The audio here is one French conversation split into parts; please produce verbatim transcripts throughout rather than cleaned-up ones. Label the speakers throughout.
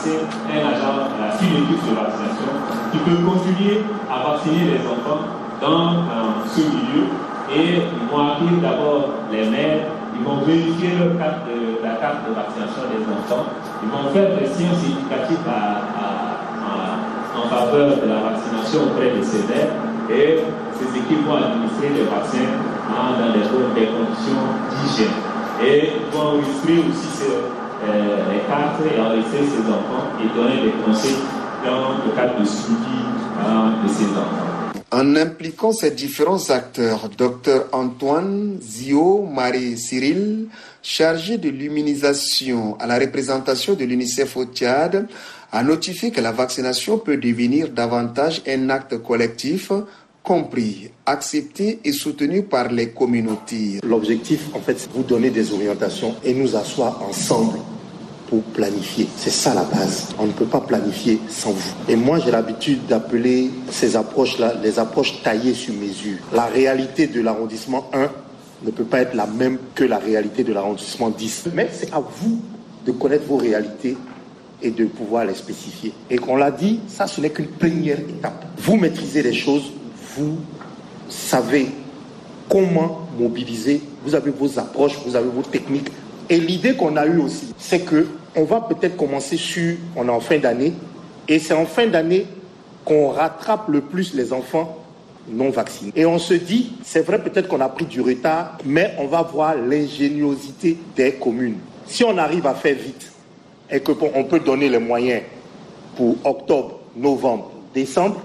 Speaker 1: placer un agent à la file de vaccination qui peut continuer à vacciner les enfants dans euh, ce milieu. Et ils vont accueillir d'abord les mères, ils vont vérifier leur carte de, la carte de vaccination des enfants, ils vont faire des séances éducatives à, à, à, en faveur de la vaccination auprès de ces mères. Et ces équipes vont administrer les vaccins hein, dans des, des conditions d'hygiène. Et ils vont enregistrer aussi ces, euh, les cartes et enregistrer ces enfants et donner des conseils dans le cadre de suivi hein, de ces enfants.
Speaker 2: En impliquant ces différents acteurs, Docteur Antoine Zio Marie Cyril, chargé de l'immunisation à la représentation de l'UNICEF au Tchad, a notifié que la vaccination peut devenir davantage un acte collectif, compris, accepté et soutenu par les communautés.
Speaker 3: L'objectif, en fait, c'est vous donner des orientations et nous asseoir ensemble pour planifier. C'est ça la base. On ne peut pas planifier sans vous. Et moi, j'ai l'habitude d'appeler ces approches-là les approches taillées sur mesure. La réalité de l'arrondissement un ne peut pas être la même que la réalité de l'arrondissement dix. Mais c'est à vous de connaître vos réalités et de pouvoir les spécifier. Et qu'on l'a dit, ça, ce n'est qu'une première étape. Vous maîtrisez les choses, vous savez comment mobiliser, vous avez vos approches, vous avez vos techniques. Et l'idée qu'on a eue aussi, c'est que on va peut-être commencer sur, on est en fin d'année, et c'est en fin d'année qu'on rattrape le plus les enfants non vaccinés. Et on se dit, c'est vrai peut-être qu'on a pris du retard, mais on va voir l'ingéniosité des communes. Si on arrive à faire vite, et qu'on peut donner les moyens pour octobre, novembre, décembre,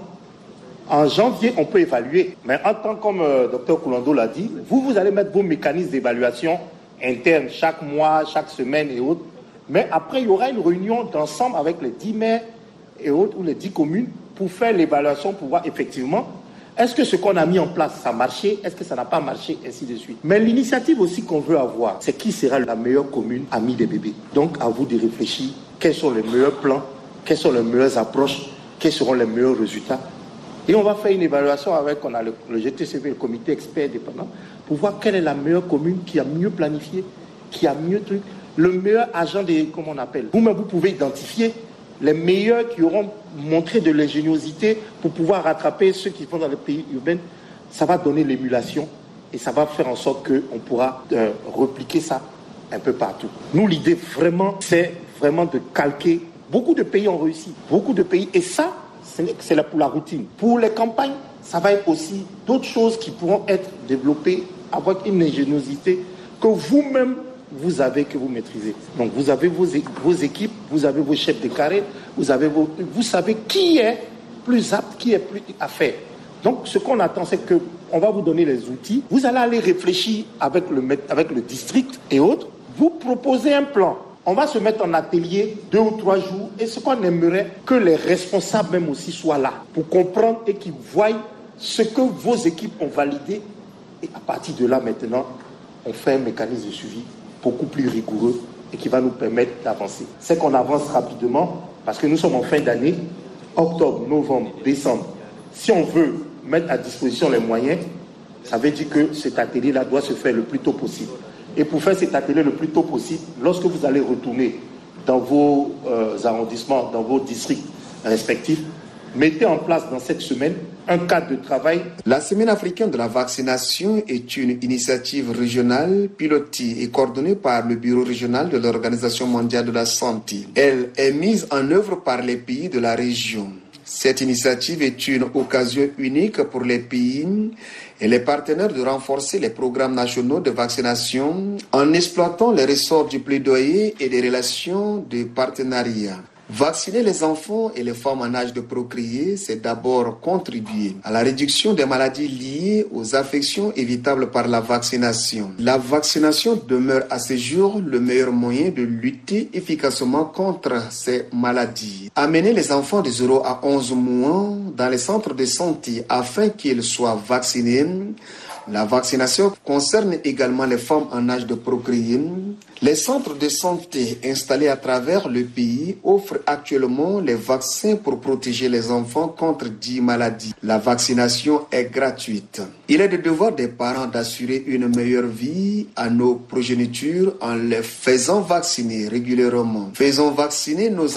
Speaker 3: en janvier, on peut évaluer. Mais en tant que, comme euh, docteur Koulando l'a dit, vous, vous allez mettre vos mécanismes d'évaluation interne chaque mois, chaque semaine et autres. Mais après, il y aura une réunion d'ensemble avec les dix maires et autres, ou les dix communes, pour faire l'évaluation, pour voir effectivement, est-ce que ce qu'on a mis en place, ça a marché, est-ce que ça n'a pas marché, ainsi de suite. Mais l'initiative aussi qu'on veut avoir, c'est qui sera la meilleure commune amie des bébés. Donc, à vous de réfléchir, quels sont les meilleurs plans, quelles sont les meilleures approches, quels seront les meilleurs résultats. Et on va faire une évaluation avec, on a le, le G T C V, le comité expert dépendant, pour voir quelle est la meilleure commune qui a mieux planifié, qui a mieux truc, le meilleur agent des, comment on appelle. Vous-même, vous pouvez identifier les meilleurs qui auront montré de l'ingéniosité pour pouvoir rattraper ceux qui font dans les pays urbains. Ça va donner l'émulation et ça va faire en sorte qu'on pourra euh, repliquer ça un peu partout. Nous, l'idée vraiment, c'est vraiment de calquer. Beaucoup de pays ont réussi, beaucoup de pays. Et ça, c'est là pour la routine. Pour les campagnes, ça va être aussi d'autres choses qui pourront être développées avec une ingéniosité que vous-même, vous avez, que vous maîtrisez. Donc, vous avez vos, vos équipes, vous avez vos chefs de carré, vous, avez vos, vous savez qui est plus apte, qui est plus à faire. Donc, ce qu'on attend, c'est qu'on va vous donner les outils. Vous allez aller réfléchir avec le, avec le district et autres. Vous proposez un plan. On va se mettre en atelier deux ou trois jours et ce qu'on aimerait, que les responsables même aussi soient là pour comprendre et qu'ils voient ce que vos équipes ont validé. Et à partir de là, maintenant, on fait un mécanisme de suivi beaucoup plus rigoureux et qui va nous permettre d'avancer. C'est qu'on avance rapidement parce que nous sommes en fin d'année, octobre, novembre, décembre. Si on veut mettre à disposition les moyens, ça veut dire que cet atelier-là doit se faire le plus tôt possible. Et pour faire cet atelier le plus tôt possible, lorsque vous allez retourner dans vos euh, arrondissements, dans vos districts respectifs, mettez en place dans cette semaine un cadre de travail.
Speaker 2: La Semaine africaine de la vaccination est une initiative régionale pilotée et coordonnée par le Bureau régional de l'Organisation mondiale de la santé. Elle est mise en œuvre par les pays de la région. Cette initiative est une occasion unique pour les pays et les partenaires de renforcer les programmes nationaux de vaccination en exploitant les ressorts du plaidoyer et des relations de partenariat. Vacciner les enfants et les femmes en âge de procréer, c'est d'abord contribuer à la réduction des maladies liées aux affections évitables par la vaccination. La vaccination demeure à ce jour le meilleur moyen de lutter efficacement contre ces maladies. Amener les enfants de zéro à onze mois dans les centres de santé afin qu'ils soient vaccinés. La vaccination concerne également les femmes en âge de procréer. Les centres de santé installés à travers le pays offrent actuellement les vaccins pour protéger les enfants contre dix maladies. La vaccination est gratuite. Il est le devoir des parents d'assurer une meilleure vie à nos progénitures en les faisant vacciner régulièrement. Faisons vacciner nos